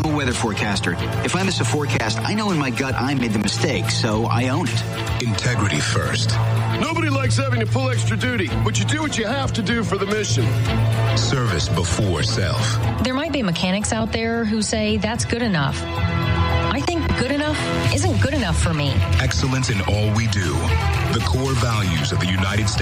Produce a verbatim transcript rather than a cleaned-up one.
weather forecaster. If I miss a forecast, I know in my gut I made the mistake, so I own it. Integrity first. Nobody likes having to pull extra duty, but you do what you have to do for the mission. Service before self. There might be mechanics out there who say that's good enough. I think good enough isn't good enough for me. Excellence in all we do. The core values of the United States